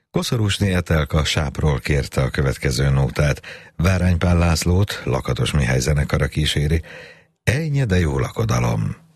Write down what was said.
Koszorúsné Etelka Sápról kérte a következő nótát. Bárány Pál Lászlót Lakatos Mihály zenekara kíséri. Ejnye de jó lakodalom!